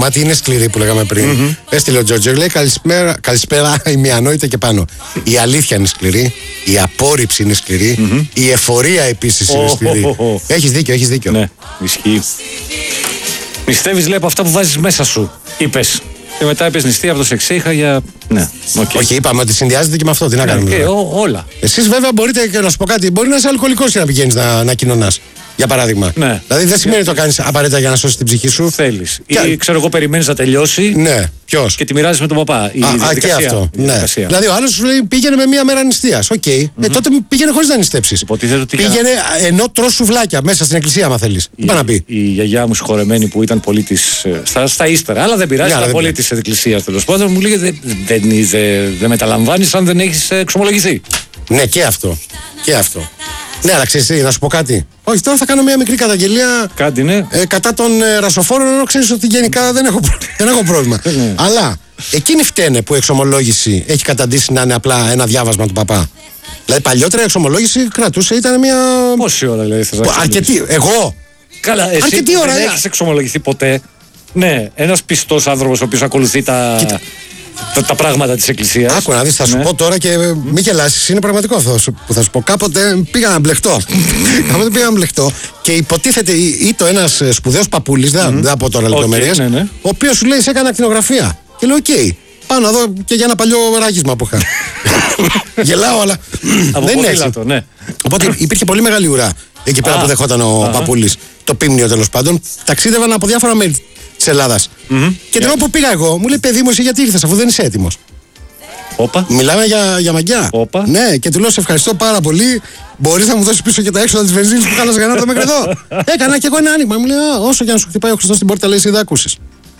Μα τι είναι σκληρή που λέγαμε πριν. Έστειλε ο Τζόρτζο, λέει καλησπέρα, η μη ανόητα και πάνω. Η αλήθεια είναι σκληρή, η απόρριψη είναι σκληρή, η εφορία επίσης είναι σκληρή. Έχεις δίκιο. Ναι, ισχύει. Νηστεύεις, λέει, από αυτά που βάζεις μέσα σου, είπες. Και μετά είπες νηστεία από το σεξίχα για. Ναι, okay. Όχι, είπαμε ότι συνδυάζεται και με αυτό. Τι να κάνουμε. Όλα. Εσείς βέβαια μπορείτε, και να σου πω κάτι, μπορεί να είσαι αλκοολικός και να πηγαίνεις να κοινωνάς. Για παράδειγμα. Ναι. Δηλαδή δεν σημαίνει ότι το κάνεις απαραίτητα για να σώσεις την ψυχή σου. Θέλεις. Ή ξέρω εγώ, περιμένεις να τελειώσει. Ναι, ποιος. Και τη μοιράζεις με τον παπά. Και αυτό. Ναι. Δηλαδή ο άλλος σου λέει πήγαινε με μία μέρα νηστείας. Οκ. Τότε πήγαινε χωρίς να νηστέψεις. Πήγαινε ενώ τρως σουβλάκια μέσα στην εκκλησία, άμα θέλεις. Είπα να πει. Η γιαγιά μου συγχωρεμένη που ήταν πολίτης στα ύστερα, αλλά δεν πειράζει, ήταν πολίτης της εκκλησίας τέλος πάντων, μου λέγε δεν μεταλαμβάνεις αν δεν έχεις εξομολογηθεί. Ναι, και αυτό. Ναι, αλλά ξέρεις τι, να σου πω κάτι. Όχι, τώρα θα κάνω μια μικρή καταγγελία. Κάτι, ναι. Κατά των ρασοφόρων, ενώ ξέρεις ότι γενικά δεν έχω πρόβλημα. Αλλά εκείνοι φταίνε που η εξομολόγηση έχει καταντήσει να είναι απλά ένα διάβασμα του παπά. Δηλαδή παλιότερα η εξομολόγηση κρατούσε, ήταν μια. Πόση ώρα δηλαδή θες να αρκετή. Εγώ. Καλά, εσύ αρκετή ώρα. Δεν έχεις εξομολογηθεί ποτέ. Ναι, ένας πιστός άνθρωπος ο οποίος ακολουθεί τα πράγματα της εκκλησίας. Άκου να δεις, θα σου πω τώρα και μην γελάσεις, είναι πραγματικό αυτό που θα σου πω. Κάποτε πήγα να μπλεχτώ. Και υποτίθεται ήτο ένας σπουδαίος παππούλης, δεν θα πω τώρα λεπτομέρειες, ο οποίος σου λέει σε έκανα ακτινογραφία. Και λέω οκ, πάω να δω και για ένα παλιό ράγισμα που είχα. Γελάω, αλλά δεν είναι έτσι. Ναι. Οπότε υπήρχε πολύ μεγάλη ουρά εκεί πέρα που δεχόταν ο παππούλης. Το πίμνιο τέλος πάντων. Ταξίδευαν από διάφορα μέρη της Ελλάδας. Και την ώρα που πήγα εγώ, μου λέει παιδί μου, εσύ γιατί ήρθες αφού δεν είσαι έτοιμος. Όπα. Μιλάμε για μαγιά. Όπα. Ναι, και του λέω σε ευχαριστώ πάρα πολύ. Μπορείς να μου δώσεις πίσω και τα έξοδα της βενζίνης που κάνας για να έρθω μέχρι εδώ. Έκανα και εγώ ένα άνοιγμα. Μου λέει όσο και να σου χτυπάει ο Χριστός στην πόρτα, λέει εσύ δεν ακούσεις.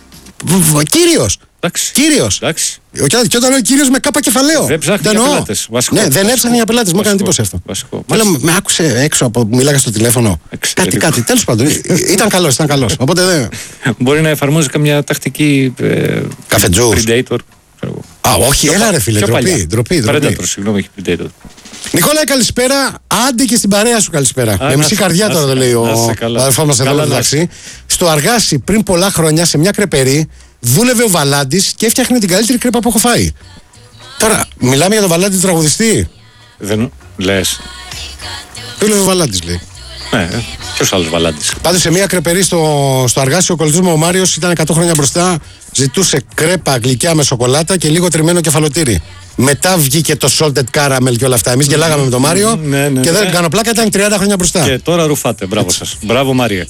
Κύριος. Και όταν λέω κύριος με κάπα κεφαλαίο. Δεν ψάχνει για πελάτες. Ναι, δεν έψαχνε για πελάτες. Μου έκανε εντύπωση αυτό. Με άκουσε έξω από που μιλάγα στο τηλέφωνο. Κάτι. Τέλος πάντων. Ήταν καλός. Οπότε δεν. Μπορεί να εφαρμόζει καμιά τακτική. Καφετζούς. Predator. Όχι, έλα ρε φίλε. Ντροπή. Predator, συγγνώμη, όχι Predator. Νικόλα, καλησπέρα. Άντε και στην παρέα σου καλησπέρα. Με μισή καρδιά τώρα το λέει ο αδερφός μας εδώ μεταξύ. Στο Αργάσι πριν πολλά χρόνια σε μια κρεπερή δούλευε ο Βαλάντης και έφτιαχνε την καλύτερη κρέπα που έχω φάει. Τώρα, μιλάμε για τον Βαλάντη τραγουδιστή. Δεν λες. Δούλευε ο Βαλάντης, λέει. Ναι, ποιος άλλος Βαλάντης. Πάντως σε μια κρεπερή στο Αργάσι ο κολλητός μου ο Μάριος ήταν 100 χρόνια μπροστά. Ζητούσε κρέπα γλυκιά με σοκολάτα και λίγο τριμμένο κεφαλοτήρι. Μετά βγήκε το salted caramel και όλα αυτά. Εμείς γελάγαμε με τον Μάριο και δεν κάνω πλάκα, ήταν 30 χρόνια μπροστά. Και τώρα ρουφάτε. Μπράβο σας. Μπράβο Μάριε.